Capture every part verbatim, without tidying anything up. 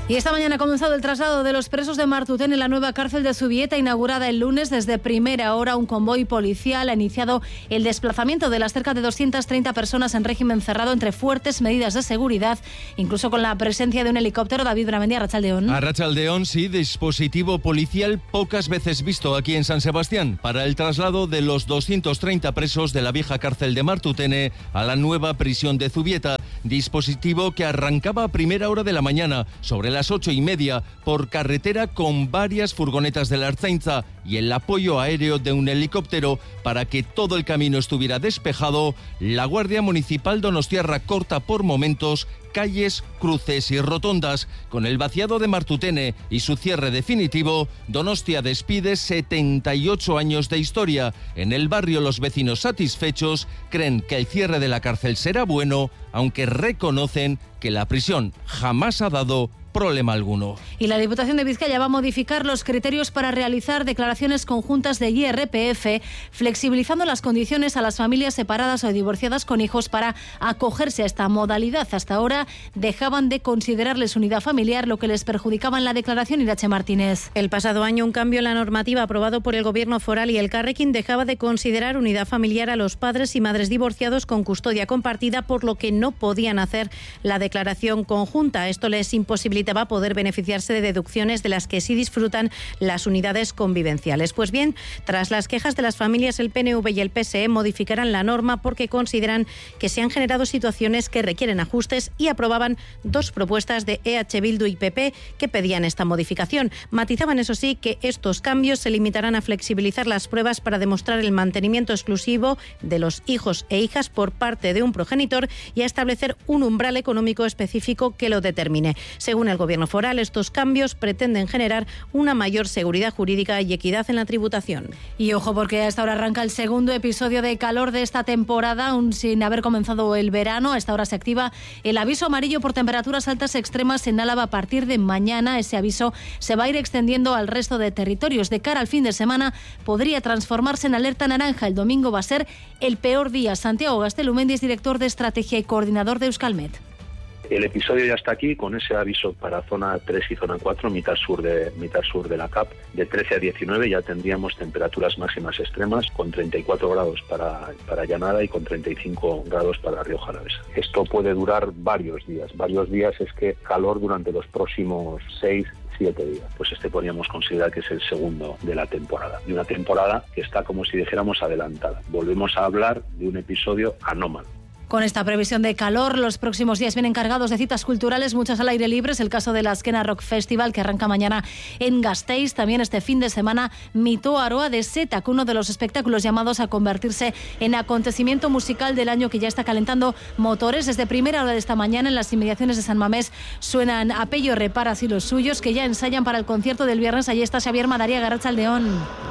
Y esta mañana ha comenzado el traslado de los presos de Martutén en la nueva cárcel de Zubieta, inaugurada el lunes. Desde primera hora, un convoy policial ha iniciado el desplazamiento de las cerca de doscientas treinta personas en régimen cerrado entre fuertes medidas de seguridad, incluso con la presencia de un helicóptero. David Bramendi, Arratsaldeón. Arratsaldeón, sí, dispositivo policial pocas veces visto aquí en San Sebastián para el traslado de los doscientos treinta presos de la vieja cárcel de Martutene a la nueva prisión de Zubieta. Dispositivo que arrancaba a primera hora de la mañana, sobre las ocho y media, por carretera, con varias furgonetas de la Ertzaintza y el apoyo aéreo de un helicóptero. Para que todo el camino estuviera despejado, la Guardia Municipal donostiarra corta por momentos calles, cruces y rotondas. Con el vaciado de Martutene y su cierre definitivo, Donostia despide setenta y ocho años de historia. En el barrio, los vecinos satisfechos creen que el cierre de la cárcel será bueno, aunque reconocen que la prisión jamás ha dado problema alguno. Y la Diputación de Vizcaya va a modificar los criterios para realizar declaraciones conjuntas de I R P F, flexibilizando las condiciones a las familias separadas o divorciadas con hijos para acogerse a esta modalidad. Hasta ahora dejaban de considerarles unidad familiar, lo que les perjudicaba en la declaración. Irache Martínez. El pasado año, un cambio en la normativa aprobado por el Gobierno foral y el Carrequín dejaba de considerar unidad familiar a los padres y madres divorciados con custodia compartida, por lo que no podían hacer la declaración conjunta. Esto les imposibilitaba va a poder beneficiarse de deducciones de las que sí disfrutan las unidades convivenciales. Pues bien, tras las quejas de las familias, el P N V y el P S E modificarán la norma porque consideran que se han generado situaciones que requieren ajustes y aprobaban dos propuestas de E H Bildu y P P que pedían esta modificación. Matizaban, eso sí, que estos cambios se limitarán a flexibilizar las pruebas para demostrar el mantenimiento exclusivo de los hijos e hijas por parte de un progenitor y a establecer un umbral económico específico que lo determine. Según el Gobierno foral, estos cambios pretenden generar una mayor seguridad jurídica y equidad en la tributación. Y ojo, porque a esta hora arranca el segundo episodio de calor de esta temporada, aún sin haber comenzado el verano. A esta hora se activa el aviso amarillo por temperaturas altas extremas en Álava a partir de mañana. Ese aviso se va a ir extendiendo al resto de territorios. De cara al fin de semana podría transformarse en alerta naranja. El domingo va a ser el peor día. Santiago Gastelumendi es director de estrategia y coordinador de Euskalmet. El episodio ya está aquí con ese aviso para zona tres y zona cuatro, mitad sur de mitad sur de la C A P. De trece a diecinueve ya tendríamos temperaturas máximas extremas con treinta y cuatro grados para, para Llanada y con treinta y cinco grados para Rioja Alavesa. Esto puede durar varios días. Varios días es que calor durante los próximos seis, siete días. Pues este podríamos considerar que es el segundo de la temporada. Y una temporada que está, como si dijéramos, adelantada. Volvemos a hablar de un episodio anómalo. Con esta previsión de calor, los próximos días vienen cargados de citas culturales, muchas al aire libre. Es el caso de la Azkena Rock Festival, que arranca mañana en Gasteiz. También este fin de semana, Mito Aroa de Setak, uno de los espectáculos llamados a convertirse en acontecimiento musical del año, que ya está calentando motores. Desde primera hora de esta mañana, en las inmediaciones de San Mamés, suenan a Pello Reparaz y los suyos, que ya ensayan para el concierto del viernes. Allí está Xavier Madariaga, Arratsaldeón.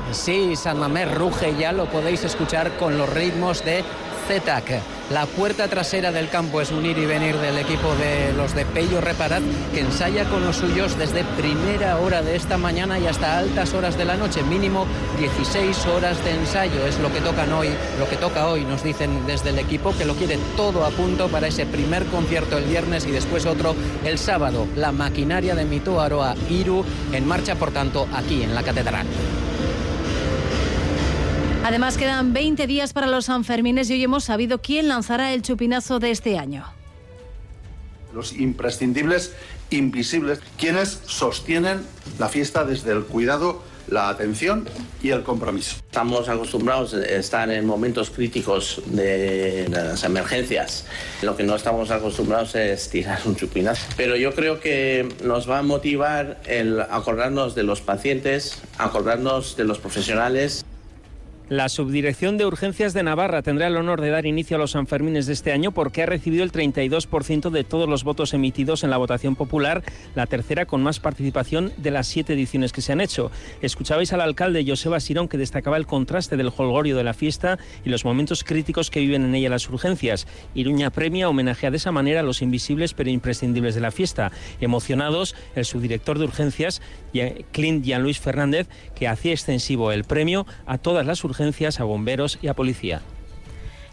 Sí, San Mamés ruge ya, lo podéis escuchar con los ritmos de Setak. La puerta trasera del campo es un ir y venir del equipo de los de Pello Reparaz, que ensaya con los suyos desde primera hora de esta mañana y hasta altas horas de la noche. Mínimo dieciséis horas de ensayo es lo que tocan hoy, lo que toca hoy, nos dicen desde el equipo, que lo quiere todo a punto para ese primer concierto el viernes y después otro el sábado. La maquinaria de Mito Aroa Iru en marcha, por tanto, aquí en la Catedral. Además, quedan veinte días para los Sanfermines y hoy hemos sabido quién lanzará el chupinazo de este año. Los imprescindibles, invisibles, quienes sostienen la fiesta desde el cuidado, la atención y el compromiso. Estamos acostumbrados a estar en momentos críticos de las emergencias. Lo que no estamos acostumbrados es tirar un chupinazo. Pero yo creo que nos va a motivar el acordarnos de los pacientes, acordarnos de los profesionales. La Subdirección de Urgencias de Navarra tendrá el honor de dar inicio a los Sanfermines de este año porque ha recibido el treinta y dos por ciento de todos los votos emitidos en la votación popular, la tercera con más participación de las siete ediciones que se han hecho. Escuchabais al alcalde Joseba Sirón, que destacaba el contraste del jolgorio de la fiesta y los momentos críticos que viven en ella las urgencias. Iruña premia, homenajea de esa manera a los invisibles pero imprescindibles de la fiesta. Emocionados, el subdirector de Urgencias, Clint Jean-Luis Fernández, que hacía extensivo el premio a todas las urgencias, a bomberos y a policía.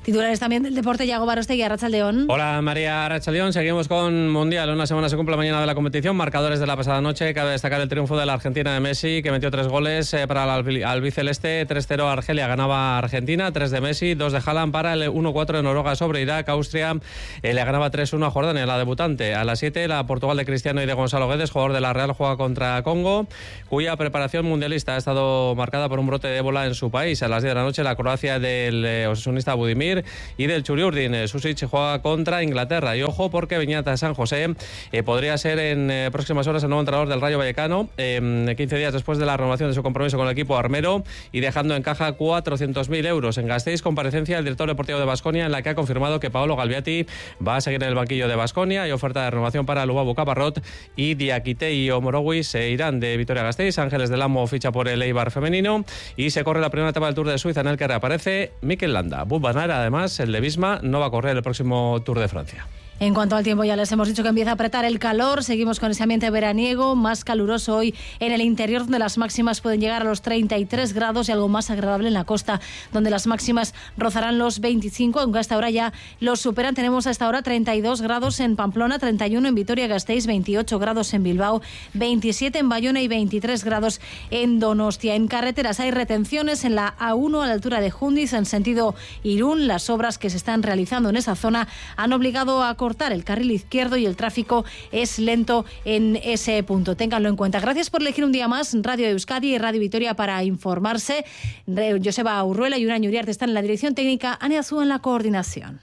Titulares también del deporte, Yago Barostegui, Arratsaldeón. Hola María, Arratsaldeón. Seguimos con Mundial. Una semana se cumple mañana de la competición. Marcadores de la pasada noche. Cabe destacar el triunfo de la Argentina de Messi, que metió tres goles eh, para el albiceleste. tres cero Argelia ganaba Argentina, tres de Messi, dos de Haaland para el uno cuatro de Noruega sobre Irak. Austria eh, le ganaba tres uno a Jordania, la debutante. A las siete la Portugal de Cristiano y de Gonzalo Guedes, jugador de la Real, juega contra Congo, cuya preparación mundialista ha estado marcada por un brote de ébola en su país. A las diez de la noche la Croacia del eh, osasunista Budimir y del Churiurdin. Susic juega contra Inglaterra. Y ojo, porque Beñat San José eh, podría ser en eh, próximas horas el nuevo entrenador del Rayo Vallecano, eh, quince días después de la renovación de su compromiso con el equipo armero y dejando en caja cuatrocientos mil euros. En Gasteiz, comparecencia del director deportivo de Baskonia, en la que ha confirmado que Paolo Galbiati va a seguir en el banquillo de Baskonia. Hay oferta de renovación para Lubabu Caparrot y Diakite y Omorogui se irán de Vitoria-Gasteiz. Ángeles del Amo ficha por el Eibar femenino y se corre la primera etapa del Tour de Suiza, en el que reaparece Mikel Landa. Wout van Aert, además, el de Visma, no va a correr el próximo Tour de Francia. En cuanto al tiempo, ya les hemos dicho que empieza a apretar el calor. Seguimos con ese ambiente veraniego, más caluroso hoy en el interior, donde las máximas pueden llegar a los treinta y tres grados y algo más agradable en la costa, donde las máximas rozarán los veinticinco, aunque hasta ahora ya los superan. Tenemos hasta ahora treinta y dos grados en Pamplona, treinta y uno en Vitoria-Gasteiz, veintiocho grados en Bilbao, veintisiete en Bayona y veintitrés grados en Donostia. En carreteras hay retenciones en la A uno a la altura de Jundiz, en sentido Irún. Las obras que se están realizando en esa zona han obligado a cortar el carril izquierdo y el tráfico es lento en ese punto. Ténganlo en cuenta. Gracias por elegir un día más Radio Euskadi y Radio Vitoria para informarse. Joseba Urruela y Urain Uriarte están en la dirección técnica, Ane Azú en la coordinación.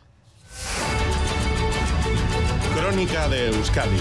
Crónica de Euskadi.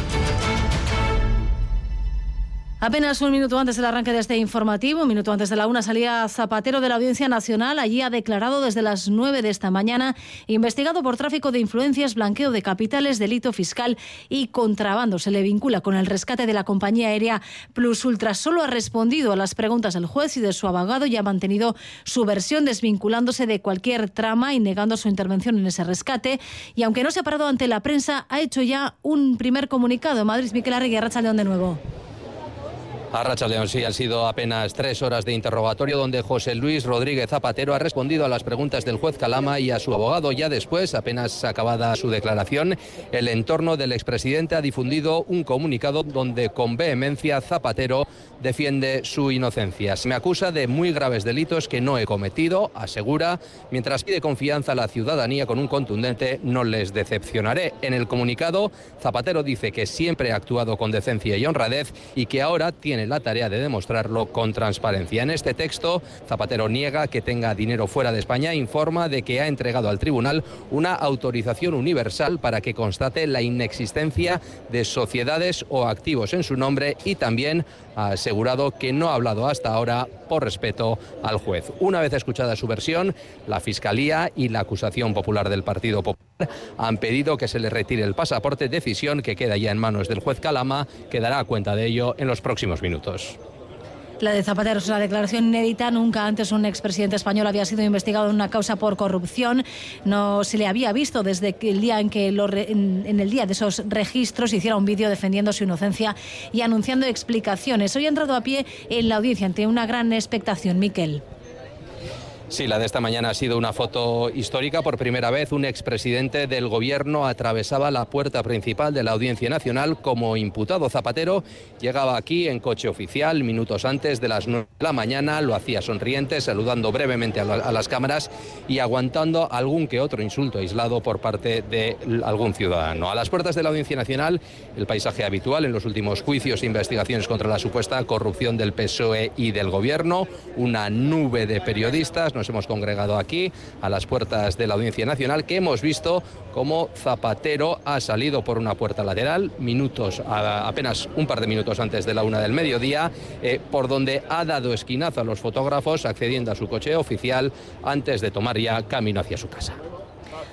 Apenas un minuto antes del arranque de este informativo, un minuto antes de la una, salía Zapatero de la Audiencia Nacional. Allí ha declarado desde las nueve de esta mañana, investigado por tráfico de influencias, blanqueo de capitales, delito fiscal y contrabando. Se le vincula con el rescate de la compañía aérea Plus Ultra. Solo ha respondido a las preguntas del juez y de su abogado y ha mantenido su versión, desvinculándose de cualquier trama y negando su intervención en ese rescate. Y aunque no se ha parado ante la prensa, ha hecho ya un primer comunicado. Madrid, Miquel Arregui, Arratsaldeón de nuevo. Arratsaldeón, sí, han sido apenas tres horas de interrogatorio donde José Luis Rodríguez Zapatero ha respondido a las preguntas del juez Calama y a su abogado. Ya después, apenas acabada su declaración, el entorno del expresidente ha difundido un comunicado donde con vehemencia Zapatero defiende su inocencia. Se me acusa de muy graves delitos que no he cometido, asegura, mientras pide confianza a la ciudadanía con un contundente "no les decepcionaré". En el comunicado, Zapatero dice que siempre ha actuado con decencia y honradez y que ahora tiene la tarea de demostrarlo con transparencia. En este texto, Zapatero niega que tenga dinero fuera de España e informa de que ha entregado al tribunal una autorización universal para que constate la inexistencia de sociedades o activos en su nombre y también ha asegurado que no ha hablado hasta ahora por respeto al juez. Una vez escuchada su versión, la Fiscalía y la acusación popular del Partido Popular han pedido que se le retire el pasaporte, decisión que queda ya en manos del juez Calama, que dará cuenta de ello en los próximos minutos. La de Zapatero es una declaración inédita. Nunca antes un expresidente español había sido investigado en una causa por corrupción. No se le había visto desde el día en que lo re, en, en el día de esos registros hiciera un vídeo defendiendo su inocencia y anunciando explicaciones. Hoy ha entrado a pie en la audiencia ante una gran expectación. Miquel. Sí, la de esta mañana ha sido una foto histórica. Por primera vez, un expresidente del gobierno atravesaba la puerta principal de la Audiencia Nacional como imputado. Zapatero llegaba aquí en coche oficial minutos antes de las nueve de la mañana. Lo hacía sonriente, saludando brevemente a, la, a las cámaras y aguantando algún que otro insulto aislado por parte de algún ciudadano. A las puertas de la Audiencia Nacional, el paisaje habitual en los últimos juicios e investigaciones contra la supuesta corrupción del P S O E y del gobierno. Una nube de periodistas. Nos hemos congregado aquí a las puertas de la Audiencia Nacional, que hemos visto cómo Zapatero ha salido por una puerta lateral, minutos, a, apenas un par de minutos antes de la una del mediodía, eh, por donde ha dado esquinazo a los fotógrafos, accediendo a su coche oficial antes de tomar ya camino hacia su casa.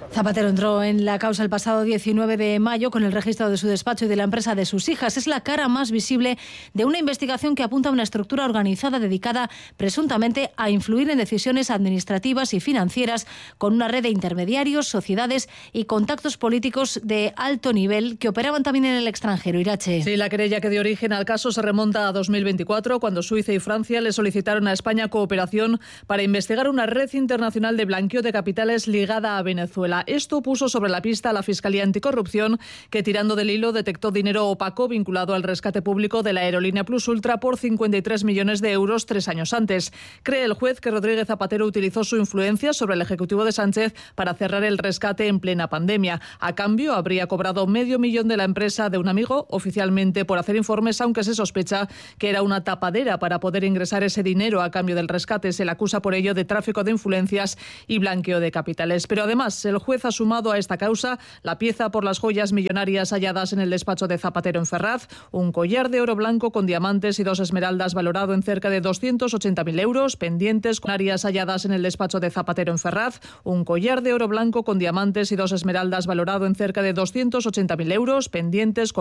Zapatero entró en la causa el pasado diecinueve de mayo con el registro de su despacho y de la empresa de sus hijas. Es la cara más visible de una investigación que apunta a una estructura organizada dedicada presuntamente a influir en decisiones administrativas y financieras con una red de intermediarios, sociedades y contactos políticos de alto nivel que operaban también en el extranjero. Irache. Sí, la querella que dio origen al caso se remonta a dos mil veinticuatro, cuando Suiza y Francia le solicitaron a España cooperación para investigar una red internacional de blanqueo de capitales ligada a Venezuela. Esto puso sobre la pista a la Fiscalía Anticorrupción, que tirando del hilo detectó dinero opaco vinculado al rescate público de la aerolínea Plus Ultra por cincuenta y tres millones de euros tres años antes. Cree el juez que Rodríguez Zapatero utilizó su influencia sobre el Ejecutivo de Sánchez para cerrar el rescate en plena pandemia. A cambio, habría cobrado medio millón de la empresa de un amigo, oficialmente por hacer informes, aunque se sospecha que era una tapadera para poder ingresar ese dinero a cambio del rescate. Se le acusa por ello de tráfico de influencias y blanqueo de capitales. Pero además, el juez ha sumado a esta causa la pieza por las joyas millonarias halladas en el despacho de Zapatero en Ferraz, un collar de oro blanco con diamantes y dos esmeraldas valorado en cerca de doscientos ochenta mil euros, pendientes con áreas halladas en el despacho de Zapatero en Ferraz, un collar de oro blanco con diamantes y dos esmeraldas valorado en cerca de doscientos ochenta mil euros, pendientes con